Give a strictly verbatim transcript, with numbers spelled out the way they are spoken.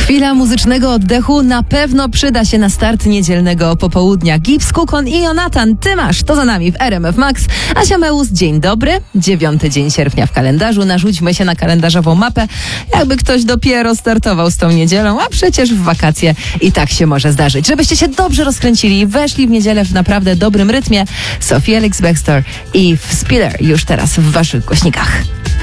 Chwila muzycznego oddechu na pewno przyda się na start niedzielnego popołudnia. Gibbs, Kukon i Jonatan, ty masz, to za nami w R M F Max. Asia Meus, dzień dobry. Dziewiąty dzień sierpnia w kalendarzu. Narzućmy się na kalendarzową mapę, jakby ktoś dopiero startował z tą niedzielą, a przecież w wakacje i tak się może zdarzyć. Żebyście się dobrze rozkręcili i weszli w niedzielę w naprawdę dobrym rytmie. Sophie Ellis-Bextor i Spiller już teraz w waszych głośnikach.